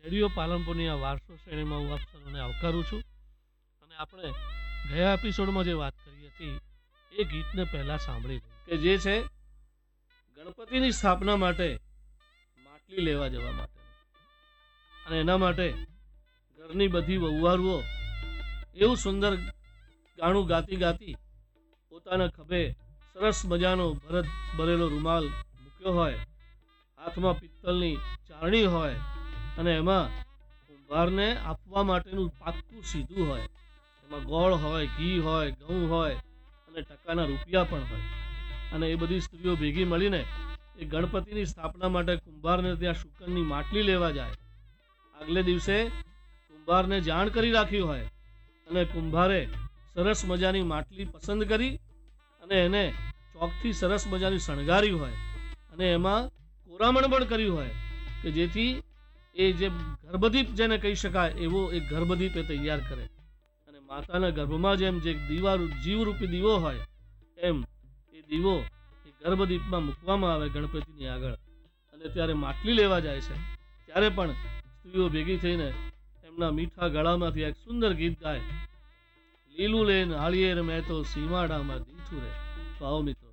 Radio પાલનપુરની આ વારસો શ્રેણીમાં હું આપ સૌને આવકારું છું અને આપણે ગયા એપિસોડમાં જે વાત કરી હતી એ ગીતને પહેલા સાંભળી કે જે છે ગણપતિની સ્થાપના માટે માટલી લેવા જવા માટે અને એના માટે ઘરની બધી વહુવારુઓ એવું સુંદર ગાણું ગાતી ગાતી પોતાના ખભે સરસ મજાનો ભરત ભરેલો રૂમાલ મૂક્યો હોય, હાથમાં પિત્તળની ચારણી હોય અને એમાં કુંભારને આપવા માટેનું પાક્કું સીધું હોય, એમાં ગોળ હોય, ઘી હોય, ઘઉં હોય અને ટકાના રૂપિયા પણ હોય અને એ બધી સ્ત્રીઓ ભેગી મળીને એ ગણપતિની સ્થાપના માટે કુંભારને ત્યાં શુકનની માટલી લેવા જાય. આગલે દિવસે કુંભારને જાણ કરી રાખી હોય અને કુંભારે સરસ મજાની માટલી પસંદ કરી અને એને ચોકથી સરસ મજાની શણગારી હોય અને એમાં કોરામણ પણ કર્યું હોય કે જેથી એ જે ગર્ભદીપ જેને કહી શકાય એવો એક ગર્ભદીપ એ તૈયાર કરે અને માતાના ગર્ભમાં જેમ જે દીવા જીવરૂપી દીવો હોય એમ એ દીવો એ ગર્ભદીપમાં મૂકવામાં આવે ગણપતિની આગળ અને ત્યારે માટલી લેવા જાય છે ત્યારે પણ સ્ત્રીઓ ભેગી થઈને એમના મીઠા ગળામાંથી એક સુંદર ગીત ગાય, લીલું લેન હાળિયેર મેં તો સીમાડામાં દીઠું રે. તો આવો મિત્રો